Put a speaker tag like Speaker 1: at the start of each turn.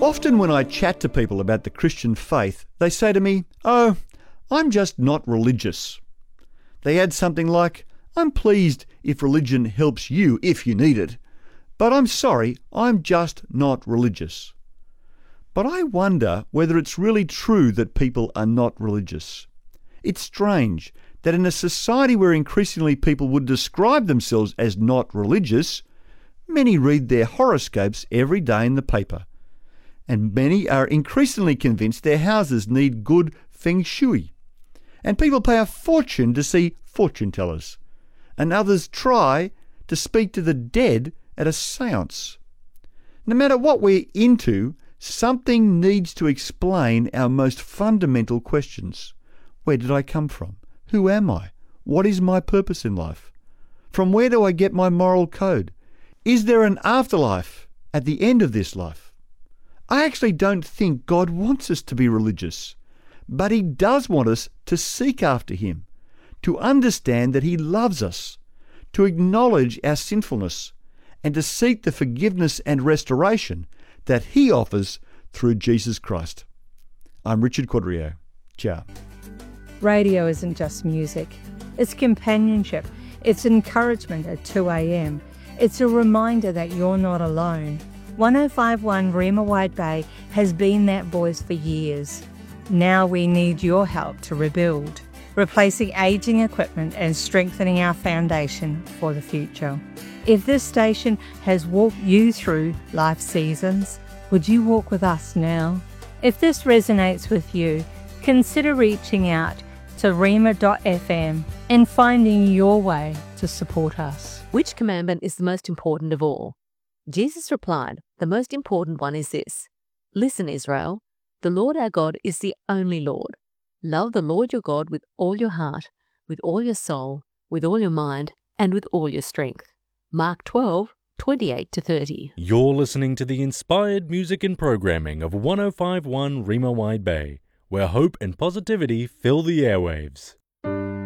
Speaker 1: Often when I chat to people about the Christian faith, they say to me, "Oh, I'm just not religious." They add something like, "I'm pleased if religion helps you if you need it, but I'm sorry, I'm just not religious." But I wonder whether it's really true that people are not religious. It's strange that in a society where increasingly people would describe themselves as not religious, many read their horoscopes every day in the paper. And many are increasingly convinced their houses need good feng shui. And people pay a fortune to see fortune tellers. And others try to speak to the dead at a séance. No matter what we're into, something needs to explain our most fundamental questions. Where did I come from? Who am I? What is my purpose in life? From where do I get my moral code? Is there an afterlife at the end of this life? I actually don't think God wants us to be religious, but He does want us to seek after Him, to understand that He loves us, to acknowledge our sinfulness, and to seek the forgiveness and restoration that He offers through Jesus Christ. I'm Richard Quadrio. Ciao.
Speaker 2: Radio isn't just music. It's companionship. It's encouragement at 2 a.m. It's a reminder that you're not alone. 1051 Rema Wide Bay has been that voice for years. Now we need your help to rebuild, replacing ageing equipment and strengthening our foundation for the future. If this station has walked you through life seasons, would you walk with us now? If this resonates with you, consider reaching out to rema.fm and finding your way to support us.
Speaker 3: Which commandment is the most important of all? Jesus replied, "The most important one is this. Listen, Israel, the Lord our God is the only Lord. Love the Lord your God with all your heart, with all your soul, with all your mind, and with all your strength." Mark 12:28-30.
Speaker 4: You're listening to the inspired music and programming of 1051 Rema Wide Bay, where hope and positivity fill the airwaves.